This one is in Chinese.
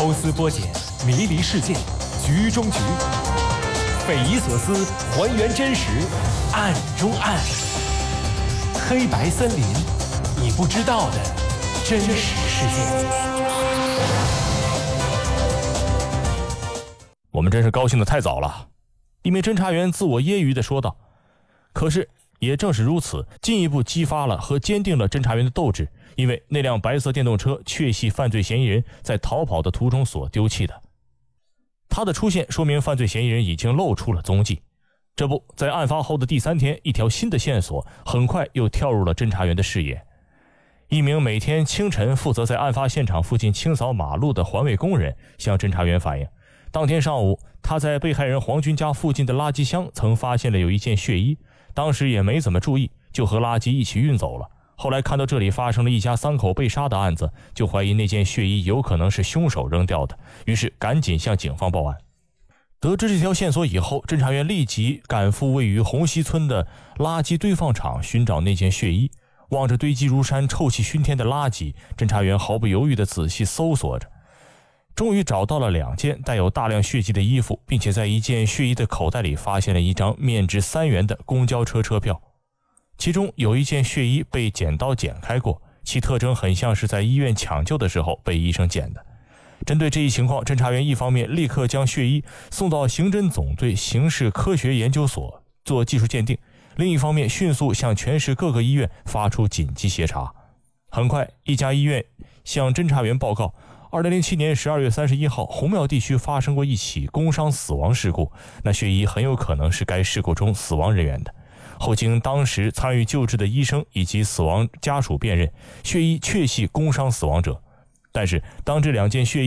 抽丝剥茧，迷离事件，局中局，匪夷所思，还原真实，案中案。黑白森林，你不知道的真实事件。 我们真是高兴得太早了，一名侦查员自我揶揄地说道。可是也正是如此，进一步激发了和坚定了侦查员的斗志，因为那辆白色电动车确系犯罪嫌疑人在逃跑的途中所丢弃的。他的出现说明犯罪嫌疑人已经露出了踪迹。这不，在案发后的第3天，一条新的线索很快又跳入了侦查员的视野。一名每天清晨负责在案发现场附近清扫马路的环卫工人向侦查员反映，当天上午他在被害人黄军家附近的垃圾箱曾发现了有一件血衣，当时也没怎么注意，就和垃圾一起运走了。后来看到这里发生了一家3口被杀的案子，就怀疑那件血衣有可能是凶手扔掉的，于是赶紧向警方报案。得知这条线索以后，侦查员立即赶赴位于红溪村的垃圾堆放场寻找那件血衣。望着堆积如山、臭气熏天的垃圾，侦查员毫不犹豫地仔细搜索着，终于找到了2件带有大量血迹的衣服，并且在一件血衣的口袋里发现了一张面值3元的公交车车票。其中有一件血衣被剪刀剪开过，其特征很像是在医院抢救的时候被医生剪的。针对这一情况，侦查员一方面立刻将血衣送到刑侦总队刑事科学研究所做技术鉴定，另一方面迅速向全市各个医院发出紧急协查。很快，一家医院向侦查员报告，2007年12月31号，红庙地区发生过一起工伤死亡事故，那血衣很有可能是该事故中死亡人员的。后经当时参与救治的医生以及死亡家属辨认，血衣确系工伤死亡者。但是当这2件血衣